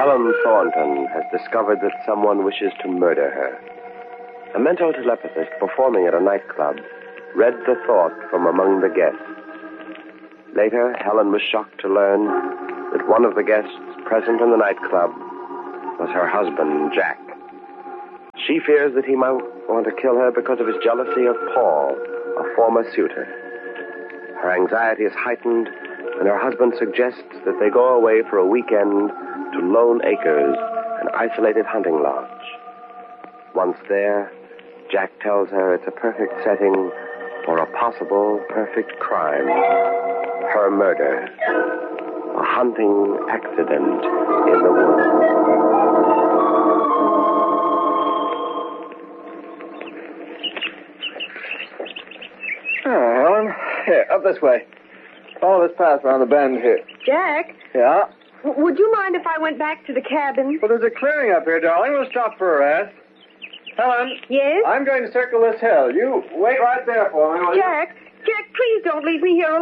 Helen Thornton has discovered that someone wishes to murder her. A mental telepathist performing at a nightclub read the thought from among the guests. Later, Helen was shocked to learn that one of the guests present in the nightclub was her husband, Jack. She fears that he might want to kill her because of his jealousy of Paul, a former suitor. Her anxiety is heightened when her husband suggests that they go away for a weekend to Lone Acres, an isolated hunting lodge. Once there, Jack tells her it's a perfect setting for a possible perfect crime. Her murder. A hunting accident in the woods. Helen. Here, up this way. Follow this path around the bend here. Jack? Yeah? Would you mind if I went back to the cabin? Well, there's a clearing up here, darling. We'll stop for a rest. Helen? Yes? I'm going to circle this hill. You wait right there for me, will you? Jack, please don't leave me here alone.